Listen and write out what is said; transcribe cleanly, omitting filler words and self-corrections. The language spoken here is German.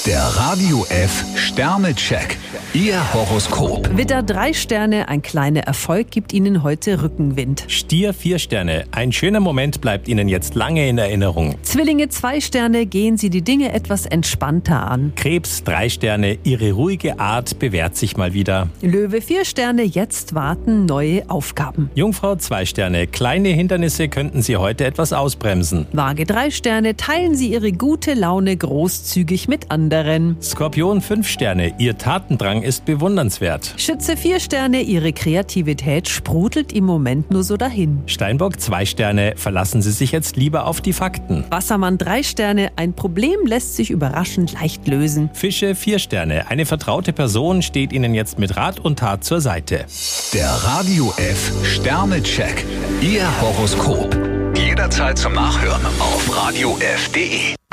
Der Radio F Sternecheck. Ihr Horoskop. Widder 3 Sterne, ein kleiner Erfolg gibt Ihnen heute Rückenwind. Stier 4 Sterne, ein schöner Moment bleibt Ihnen jetzt lange in Erinnerung. Zwillinge 2 Sterne, gehen Sie die Dinge etwas entspannter an. Krebs 3 Sterne, Ihre ruhige Art bewährt sich mal wieder. Löwe 4 Sterne, jetzt warten neue Aufgaben. Jungfrau 2 Sterne, kleine Hindernisse könnten Sie heute etwas ausbremsen. Waage 3 Sterne, teilen Sie Ihre gute Laune großzügig mit anderen. Skorpion 5 Sterne, Ihr Tatendrang ist bewundernswert. Schütze 4 Sterne, Ihre Kreativität sprudelt im Moment nur so dahin. Steinbock 2 Sterne, verlassen Sie sich jetzt lieber auf die Fakten. Wassermann 3 Sterne, ein Problem lässt sich überraschend leicht lösen. Fische 4 Sterne, eine vertraute Person steht Ihnen jetzt mit Rat und Tat zur Seite. Der Radio F Sternecheck. Ihr Horoskop. Jederzeit zum Nachhören auf radiof.de.